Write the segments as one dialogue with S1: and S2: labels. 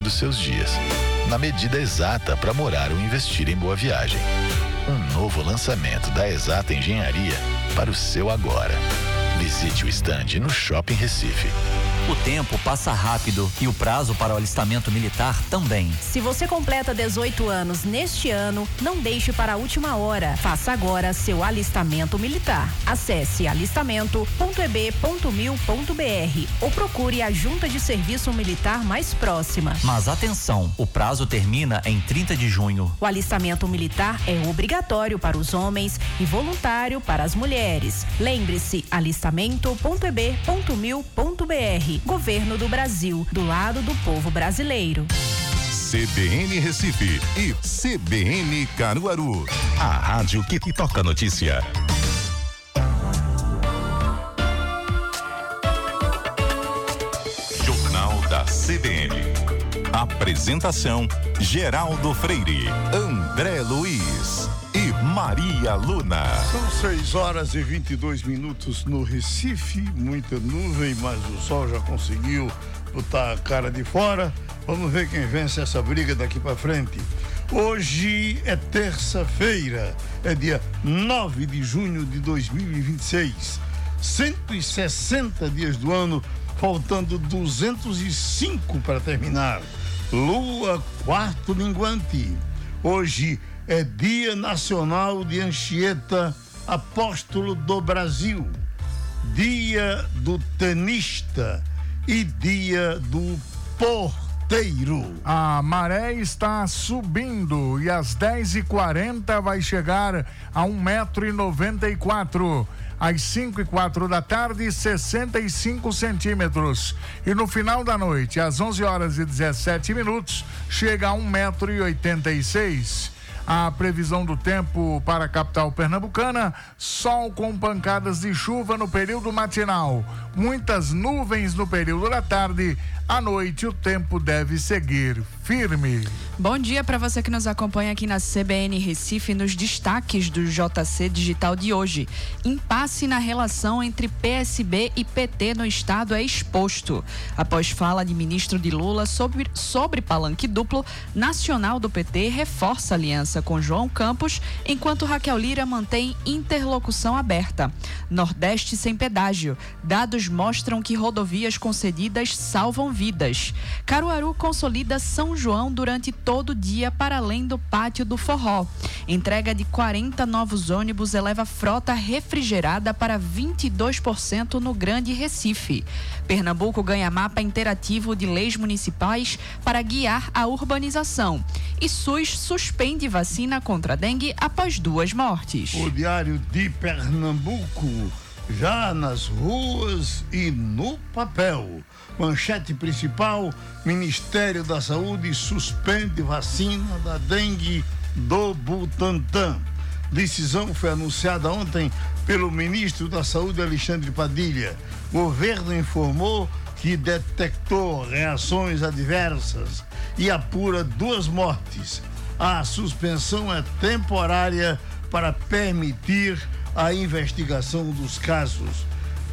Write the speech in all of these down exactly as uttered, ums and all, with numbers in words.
S1: dos seus dias, na medida exata para morar ou investir em Boa Viagem. Um novo lançamento da Exata Engenharia para o seu agora. Visite o estande no Shopping Recife.
S2: O tempo passa rápido e o prazo para o alistamento militar também.
S3: Se você completa dezoito anos neste ano, não deixe para a última hora. Faça agora seu alistamento militar. Acesse alistamento ponto e b ponto mil ponto b r ou procure a Junta de Serviço Militar mais próxima.
S2: Mas atenção, o prazo termina em trinta de junho.
S3: O alistamento militar é obrigatório para os homens e voluntário para as mulheres. Lembre-se, alistamento ponto e b ponto mil ponto b r. Governo do Brasil, do lado do povo brasileiro.
S4: C B N Recife e C B N Caruaru. A rádio que, que toca notícia. Jornal da C B N. Apresentação: Geraldo Freire, André Luiz e Maria Luna.
S5: São seis horas e vinte e dois minutos no Recife, muita nuvem, mas o sol já conseguiu botar a cara de fora. Vamos ver quem vence essa briga daqui para frente. Hoje é terça-feira, é dia nove de junho de dois mil e vinte e seis. cento e sessenta dias do ano, faltando duzentos e cinco para terminar. Lua quarto minguante. Hoje é Dia Nacional de Anchieta, apóstolo do Brasil, Dia do Tenista e Dia do Porteiro.
S6: A maré está subindo e às dez e quarenta vai chegar a um metro e noventa e quatro. Às cinco e quatro da tarde, sessenta e cinco centímetros. E no final da noite, às onze horas e dezessete minutos, chega a um metro e oitenta e seis. A previsão do tempo para a capital pernambucana: sol com pancadas de chuva no período matinal, muitas nuvens no período da tarde. À noite o tempo deve seguir firme.
S7: Bom dia para você que nos acompanha aqui na C B N Recife. Nos destaques do J C Digital de hoje: impasse na relação entre P S B e P T no estado é exposto. Após fala de ministro de Lula sobre, sobre palanque duplo, nacional do P T reforça aliança com João Campos, enquanto Raquel Lira mantém interlocução aberta. Nordeste sem pedágio: dados mostram que rodovias concedidas salvam vidas. Caruaru consolida São João durante todo o dia para além do pátio do forró. Entrega de quarenta novos ônibus eleva frota refrigerada para vinte e dois por cento no Grande Recife. Pernambuco ganha mapa interativo de leis municipais para guiar a urbanização. E SUS suspende vacina contra a dengue após duas mortes.
S5: O Diário de Pernambuco, já nas ruas e no papel. Manchete principal: Ministério da Saúde suspende vacina da dengue do Butantan. Decisão foi anunciada ontem pelo ministro da Saúde, Alexandre Padilha. O governo informou que detectou reações adversas e apura duas mortes. A suspensão é temporária para permitir a investigação dos casos.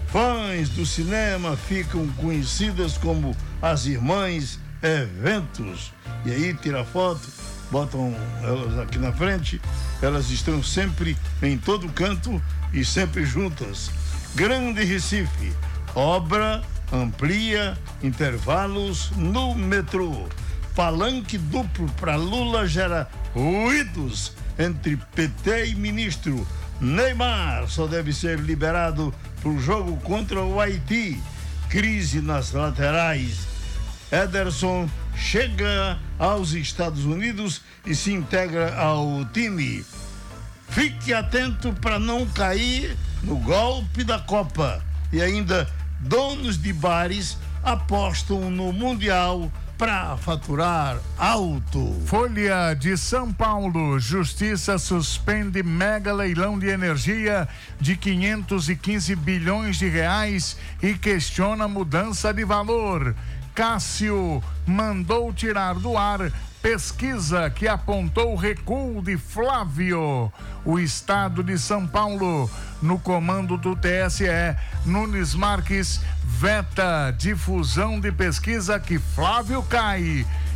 S5: Fãs do cinema ficam conhecidas como as Irmãs Eventos. E aí tira foto, botam elas aqui na frente. Elas estão sempre em todo canto e sempre juntas. Grande Recife: obra amplia intervalos no metrô. Palanque duplo para Lula gera ruídos entre P T e ministro. Neymar só deve ser liberado para o jogo contra o Haiti. Crise nas laterais. Ederson chega aos Estados Unidos e se integra ao time. Fique atento para não cair no golpe da Copa. E ainda, donos de bares apostam no Mundial para faturar alto.
S6: Folha de São Paulo: Justiça suspende mega leilão de energia de quinhentos e quinze bilhões de reais e questiona mudança de valor. Cássio mandou tirar do ar pesquisa que apontou recuo de Flávio. O estado de São Paulo, no comando do T S E, Nunes Marques veta difusão de pesquisa que Flávio cai.